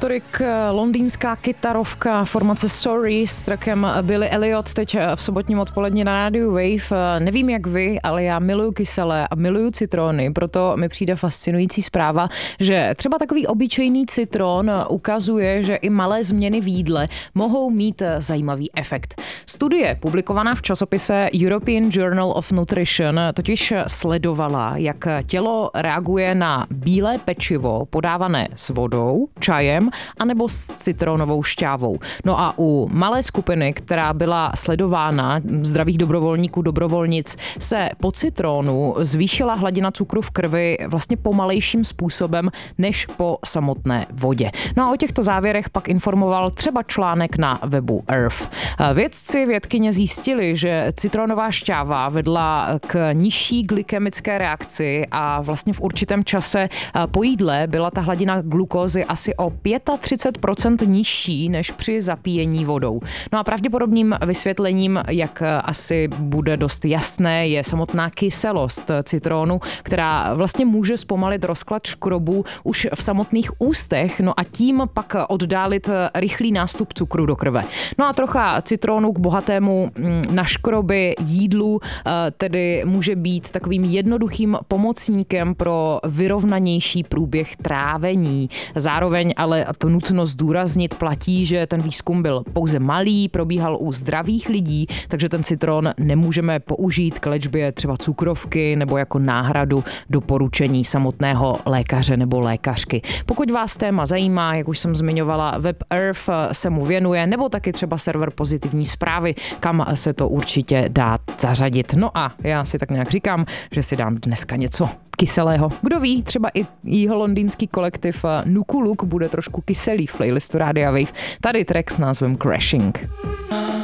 Tolik londýnská kytarovka formace Sorry s trackem Billy Elliot teď v sobotním odpoledni na rádiu Wave. Nevím jak vy, ale já miluju kyselé a miluju citrony, proto mi přijde fascinující zpráva, že třeba takový obyčejný citron ukazuje, že i malé změny v jídle mohou mít zajímavý efekt. Studie publikovaná v časopise European Journal of Nutrition totiž sledovala, jak tělo reaguje na bílé pečivo podávané s vodou, čajem anebo s citronovou šťávou. No a u malé skupiny, která byla sledována, zdravých dobrovolníků, dobrovolnic, se po citronu zvýšila hladina cukru v krvi vlastně pomalejším způsobem než po samotné vodě. No a o těchto závěrech pak informoval třeba článek na webu Earth. Vědkyně zjistili, že citronová šťáva vedla k nižší glykemické reakci a vlastně v určitém čase po jídle byla ta hladina glukózy asi o 35% nižší než při zapíjení vodou. No a pravděpodobným vysvětlením, jak asi bude dost jasné, je samotná kyselost citronu, která vlastně může zpomalit rozklad škrobů už v samotných ústech, no a tím pak oddálit rychlý nástup cukru do krve. No a trocha citronu k bohatému na škroby jídlu tedy může být takovým jednoduchým pomocníkem pro vyrovnanější průběh trávení. Zároveň ale to nutno zdůraznit platí, že ten výzkum byl pouze malý, probíhal u zdravých lidí, takže ten citron nemůžeme použít k léčbě třeba cukrovky nebo jako náhradu doporučení samotného lékaře nebo lékařky. Pokud vás téma zajímá, jak už jsem zmiňovala, web Earth se mu věnuje, nebo taky třeba server Pozitivní zprávy, kam se to určitě dá zařadit. No a já si tak nějak říkám, že si dám dneska něco kyselého. Kdo ví, třeba i jeho londýnský kolektiv Nuku Look bude trošku kyselý v playlistu Rádia Wave. Tady track s názvem Crashing.